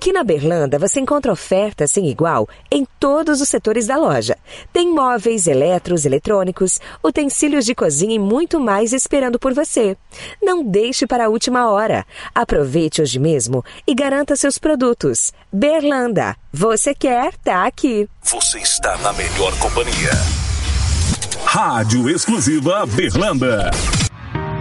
Aqui na Berlanda você encontra ofertas sem igual em todos os setores da loja. Tem móveis, eletros, eletrônicos, utensílios de cozinha e muito mais esperando por você. Não deixe para a última hora. Aproveite hoje mesmo e garanta seus produtos. Berlanda, você quer, tá aqui. Você está na melhor companhia. Rádio Exclusiva Berlanda.